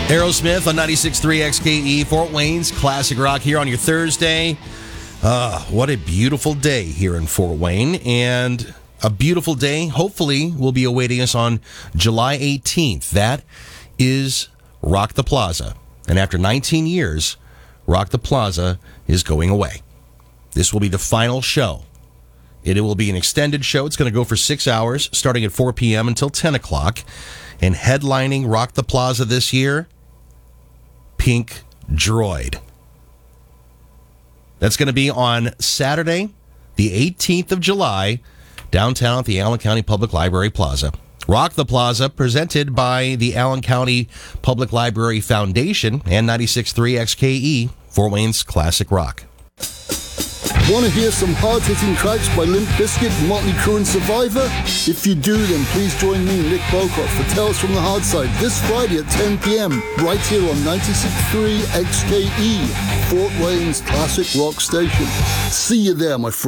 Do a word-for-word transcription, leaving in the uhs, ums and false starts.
Aerosmith on ninety-six point three X K E, Fort Wayne's Classic Rock here on your Thursday. Uh, what a beautiful day here in Fort Wayne, and a beautiful day hopefully will be awaiting us on July eighteenth. That is Rock the Plaza, and after nineteen years, Rock the Plaza is going away. This will be the final show. It will be an extended show. It's going to go for six hours, starting at four p.m. until ten o'clock, and headlining Rock the Plaza this year, Pink Droid. That's going to be on Saturday, the eighteenth of July, downtown at the Allen County Public Library Plaza. Rock the Plaza, presented by the Allen County Public Library Foundation and ninety-six point three X K E, Fort Wayne's Classic Rock. Want to hear some hard-hitting tracks by Limp Bizkit, Motley Crue, and Survivor? If you do, then please join me, Nick Bocott, for Tales from the Hard Side this Friday at ten p.m. right here on ninety-six point three X K E, Fort Wayne's classic rock station. See you there, my friend.